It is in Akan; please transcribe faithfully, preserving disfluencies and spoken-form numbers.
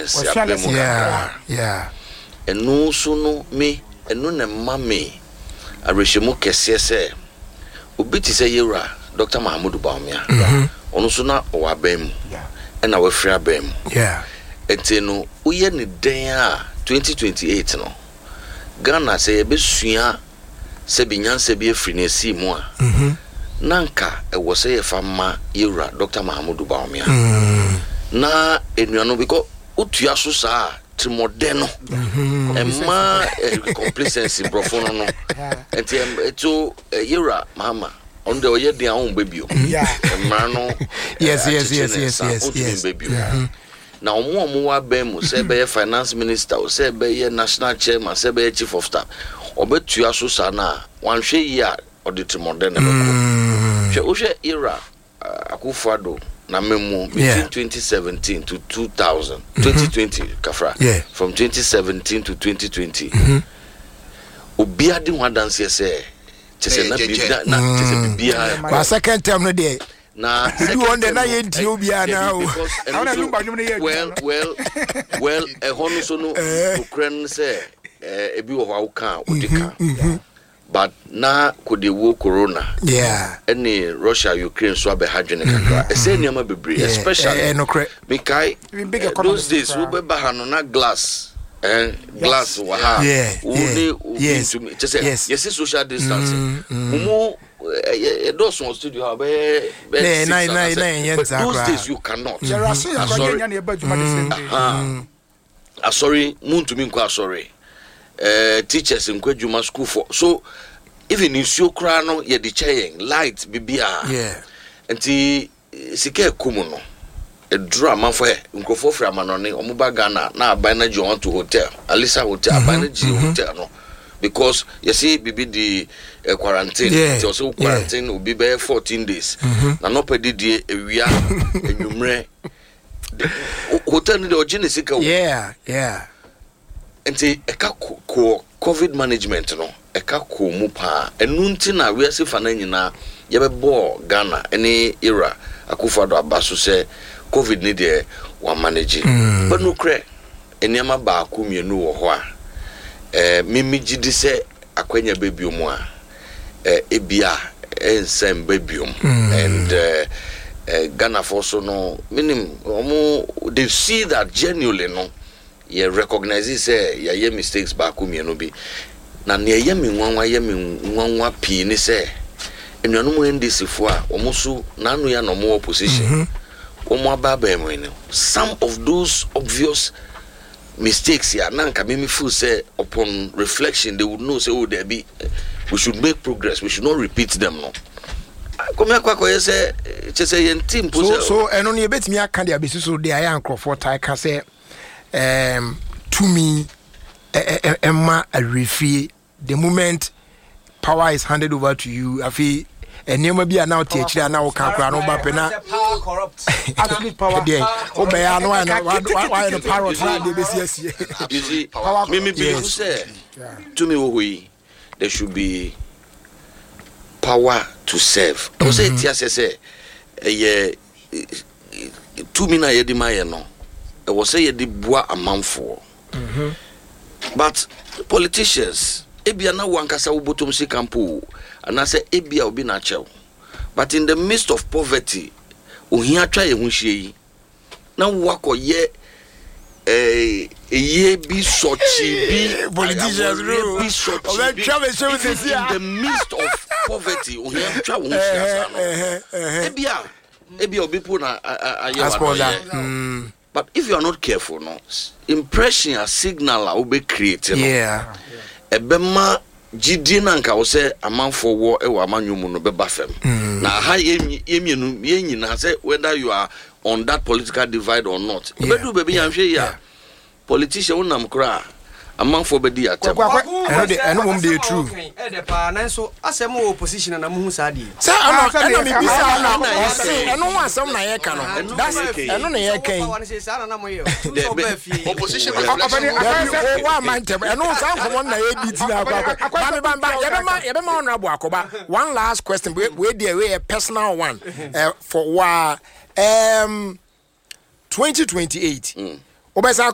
violence yeah yeah enu so no me enu ne mame arehemu kese se obi ti se yewra Doctor Mahamudu Bawumia onu so na o abam e na wafri abam yeah enti no uye ne den a twenty twenty-eight no Ghana se ebesua se binyanse bi afri na si mu a nanka e wo se ye fama yewra Doctor Mahamudu Bawumia na enuano because utua so sa trimodeno emma complacency brofono no enti eto yewra mama on the way dia on baby yeah emma no yes yes yes yes yes yes baby na omo omo wa bem say be finance minister o say be national chairman say be chief of staff obetua so sa na wan hwe yi a audit modern be ko hwe o hwe era Akufo-Addo na memo between twenty seventeen to two thousand twenty twenty kafra yeah. From twenty seventeen to twenty twenty obi ade ho dance say chese na bibia na chese bibia kwa second term no dey na you wonder na ye nti obi ana o well well well e hono so no ukran say ebi wo ha uka odika but na kode wo corona yeah any Russia Ukraine so abe hadwene kakra e say niam bebre especially because those days we be ba no na glass eh glass wa ha uni uni to say yes social distancing mumu e do so studio ha be be nine nine nine but those days you cannot ah sorry muntu mi nko sorry Uh, teachers in Kwejuma school for so even in Siokra no ye di chain light bibia yeah enti sike kumuno a drama for nkofo fra manone omuba Ghana na abana ji on to hotel Alisa hotel abana ji hotel no because you see bibi di uh, quarantine yeah. It also quarantine will be be fourteen days na no pedi die ewia enumre hotel ni de ogine sika yeah yeah enti eka ko covid management no eka ko mu pa enu nti na we asifa na nyina ye be bo Ghana ene era Akufo-Addo abaso se covid ni de wa manage mm. but no kre eniama ba ku mienu wo ho a eh mimi gidi se akwanya bebiom a eh ebia ensem bebiom mm. and uh, uh, Ghana for so no minim omo they see that genuinely no ye recognize say ya ye mistakes ba ku mienu bi na ne ye mi nwanwa ye mi nwanwa pi ni say enuanu mu ndisifo a omo so nanu ya no mo opposition omo ababa mo ni some of those obvious mistakes ya nanka me feel say upon reflection they would know say oh there be we should make progress, we should not repeat them no come akwa ko say chese ye team so so eno ne betimi aka dia besusu de ayan crofo tai ka say um to me emma a refi the moment power is handed over to you afi enema bia na oti akira na wo kan kra no ba pe na power corrupt absolute power dey obe ya no na why the power na dey be see you see me me believe say to me wo hui there should be power to serve o say tia say eh to me na ye di maye no e wo say ye di boa amanfo mhm but politicians ebia na wankasa wo botom si campo anase ebia obi na chew but in the midst of poverty ohia twa ye hu hie yi na wakoye eh eye bi sochi bi politicians bi sochi bi in the midst of poverty ohia twa wo hu hie ebia ebia obi po na aye but if you are not careful no impression a signal a obe create no yeah ebema gidi na nka wo se amanfo wo e wa amanyumu no beba fam na ha yemienu yenyina say whether you are on that political divide or not ebedu bebi yanhwe ya politician unam kra amanfo bedi atem eno de eno mum de true e de pa na so asem opposition na muhu sa di say eno eno me bisa na say eno wa asem na ye ka no that's eno na ye kan opposition wa man tem eno san komo na ye di ti na akwa ba me ba ye be ma ye be ma honorable akoba one last question we dey we a personal one uh, for wa um twenty twenty-eight obesa